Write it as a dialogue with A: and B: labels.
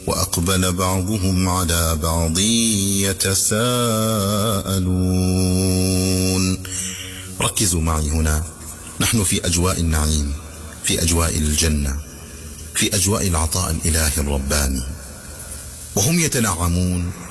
A: وأقبل بعضهم على بعض يتساءلون. ركزوا معي هنا، نحن في أجواء النعيم، في أجواء الجنة، في أجواء العطاء الإلهي الرباني، وهم يتنعمون